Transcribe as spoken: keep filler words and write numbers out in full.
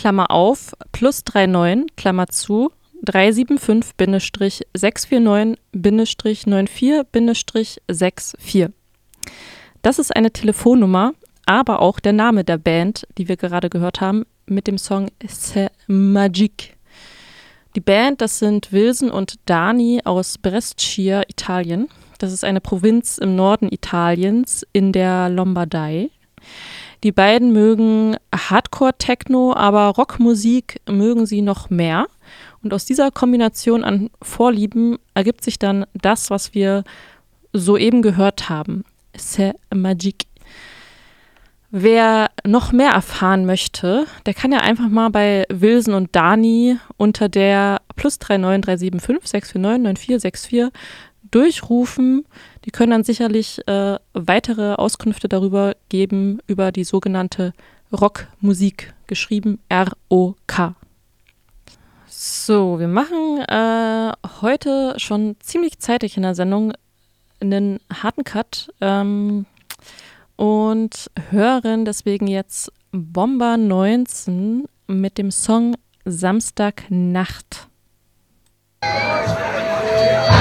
Klammer auf, plus neununddreißig, Klammer zu, drei sieben fünf sechs vier neun neun vier sechs vier. Das ist eine Telefonnummer, aber auch der Name der Band, die wir gerade gehört haben, mit dem Song C'est Magique. Die Band, das sind Wilson und Dani aus Brescia, Italien. Das ist eine Provinz im Norden Italiens in der Lombardei. Die beiden mögen Hardcore-Techno, aber Rockmusik mögen sie noch mehr. Und aus dieser Kombination an Vorlieben ergibt sich dann das, was wir soeben gehört haben. C'est Magique. Wer noch mehr erfahren möchte, der kann ja einfach mal bei Wilson und Dani unter der plus neununddreißig drei sieben fünf sechs vier neun neun vier sechs vier durchrufen. Die können dann sicherlich äh, weitere Auskünfte darüber geben, über die sogenannte Rockmusik, geschrieben R O K. So, wir machen äh, heute schon ziemlich zeitig in der Sendung einen harten Cut. Ähm, Und hören deswegen jetzt Bomber neunzehn mit dem Song Samstagnacht.